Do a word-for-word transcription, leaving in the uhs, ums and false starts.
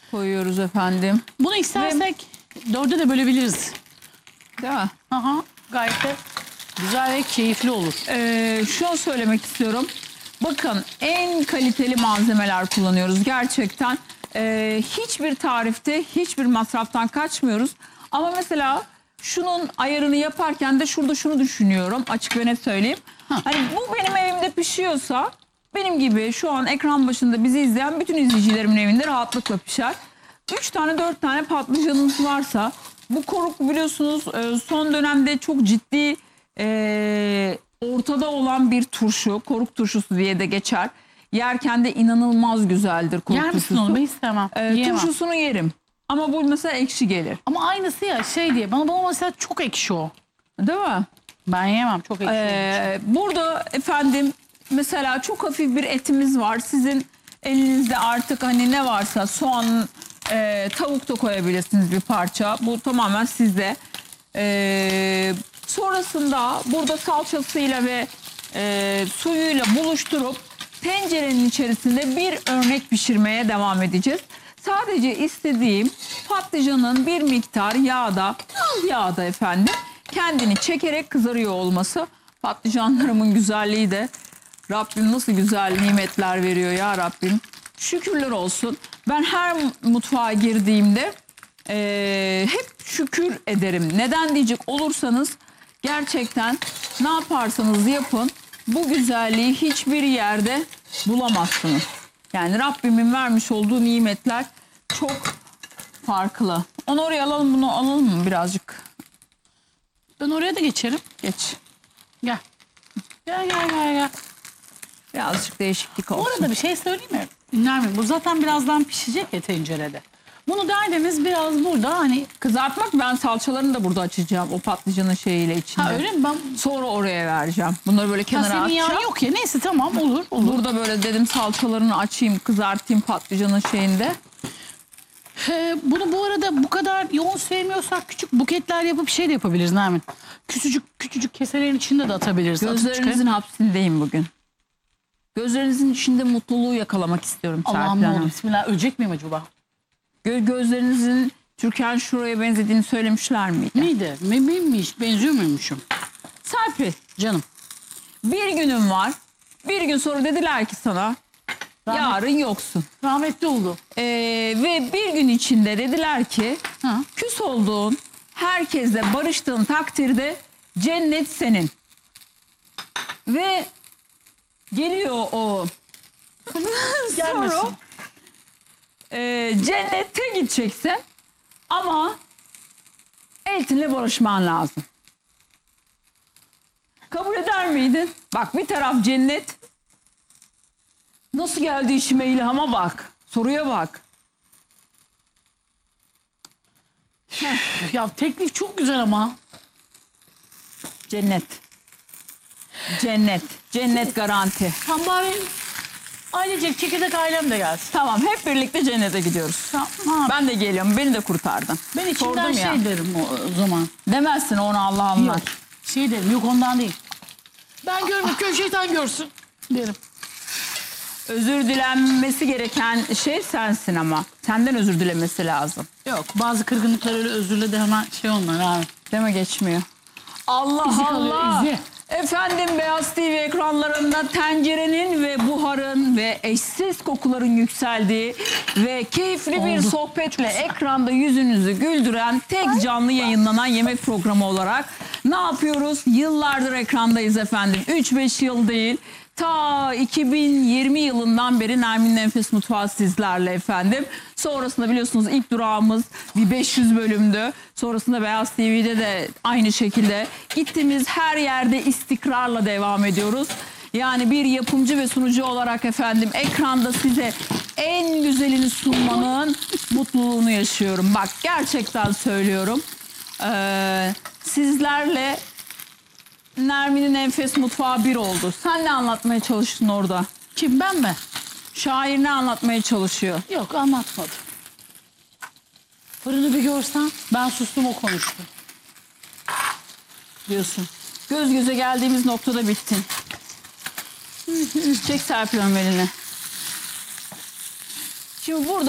koyuyoruz efendim. Bunu istersek ve... dörde de bölebiliriz. Değil mi? Aha, gayet de güzel ve keyifli olur. Ee, şunu söylemek istiyorum. Bakın en kaliteli malzemeler kullanıyoruz gerçekten. Ee, hiçbir tarifte hiçbir masraftan kaçmıyoruz. Ama mesela şunun ayarını yaparken de şurada şunu düşünüyorum. Açık ve net söyleyeyim. Ha. Hani bu benim evimde pişiyorsa benim gibi şu an ekran başında bizi izleyen bütün izleyicilerimin evinde rahatlıkla pişer. Üç tane dört tane patlıcanımız varsa bu koruk biliyorsunuz son dönemde çok ciddi e, ortada olan bir turşu. Koruk turşusu diye de geçer. Yerken de inanılmaz güzeldir koruk Yer turşusu. Yer misin onu? Ben istemem. E, turşusunu yerim. Ama bu mesela ekşi gelir. Ama aynısı ya şey diye. Bana bana mesela çok ekşi o. Değil mi? Ben yemem, çok ekşi. Ee, burada efendim mesela çok hafif bir etimiz var. Sizin elinizde artık hani ne varsa soğan, e, tavuk da koyabilirsiniz bir parça. Bu tamamen sizde. Ee, sonrasında burada salçasıyla ve e, suyuyla buluşturup tencerenin içerisinde bir örnek pişirmeye devam edeceğiz. Sadece istediğim patlıcanın bir miktar yağda, az yağda efendim, kendini çekerek kızarıyor olması. Patlıcanlarımın güzelliği de Rabbim nasıl güzel nimetler veriyor ya Rabbim. Şükürler olsun. Ben her mutfağa girdiğimde e, hep şükür ederim. Neden diyecek olursanız gerçekten ne yaparsanız yapın bu güzelliği hiçbir yerde bulamazsınız. Yani Rabbimin vermiş olduğu nimetler çok farklı. Onu oraya alalım, bunu alalım mı birazcık? Ben oraya da geçerim. Geç. Gel. Gel gel gel gel. Birazcık değişiklik olsun. Bu arada bir şey söyleyeyim mi? Nermin, bu zaten birazdan pişecek ya tencerede. Bunu derdiniz biraz burada hani... Kızartmak, ben salçalarını da burada açacağım. O patlıcanın şeyiyle içinde. Ha öyle mi? Ben... Sonra oraya vereceğim. Bunları böyle kenara ha, atacağım. Yağ yok ya. Neyse tamam, olur, olur. Burada böyle dedim salçalarını açayım, kızartayım patlıcanın şeyinde. Ee, bunu bu arada bu kadar yoğun sevmiyorsak küçük buketler yapıp şey de yapabiliriz Nermin. Küçücük küçücük keselerin içinde de atabiliriz. Gözlerinizin hapsindeyim bugün. Gözlerinizin içinde mutluluğu yakalamak istiyorum. Allah'ım ne olur bismillah. Ölecek miyim acaba? Gö gözlerinizin Türkan Şuray'a benzediğini söylemişler miydi? Miydi? Mi miymiş? Benziyor muymuşum? Serpil. Canım. Bir günün var. Bir gün sonra dediler ki sana Rahmet, yarın yoksun. Rahmetli oldu. Ee, ve bir gün içinde dediler ki ha, küs olduğun, herkesle barıştığın takdirde cennet senin. Ve geliyor o soru. E, cennete gideceksin ama Eltin'le barışman lazım. Kabul eder miydin? Bak bir taraf cennet. Nasıl geldi işime ilhama bak. Soruya bak. Üf, ya teklif çok güzel ama. Cennet. Cennet. Cennet garanti. Tam bari ailecek çekirdek ailem de gelsin. Tamam, hep birlikte cennete gidiyoruz. Tamam. Ben de geliyorum. Beni de kurtardın. Ben içimden Sordum şey ya. derim o, o zaman. Demezsin onu, Allah Allah. Yok. Şey derim, yok ondan değil. Ben görmüyorum, köy şeytan görsün derim. Özür dilenmesi gereken şey sensin ama. Senden özür dilemesi lazım. Yok, bazı kırgınlıklar öyle özürle de hemen şey onlar abi. Deme geçmiyor. Allah İzi Allah. kalıyor, izi. Efendim Beyaz T V ekranlarında tencerenin ve buharın ve eşsiz kokuların yükseldiği ve keyifli Oldu. bir sohbetle ekranda yüzünüzü güldüren tek canlı yayınlanan yemek programı olarak ne yapıyoruz? Yıllardır ekrandayız efendim. üç beş yıl değil. Ta iki bin yirmi yılından beri Nermin'in Enfes Mutfağı sizlerle efendim. Sonrasında biliyorsunuz ilk durağımız bir beş yüz bölümdü. Sonrasında Beyaz T V'de de aynı şekilde gittiğimiz her yerde istikrarla devam ediyoruz. Yani bir yapımcı ve sunucu olarak efendim ekranda size en güzelini sunmanın mutluluğunu yaşıyorum. Bak gerçekten söylüyorum. Ee, sizlerle Nermin'in Enfes Mutfağı bir oldu. Sen ne anlatmaya çalıştın orada? Kim, ben mi? Şair ne anlatmaya çalışıyor? Yok, anlatmadım. Fırını bir görsen, ben sustum, o konuştu. Diyorsun. Göz göze geldiğimiz noktada bittin. Çek Serpil Hanım elini. Şimdi burada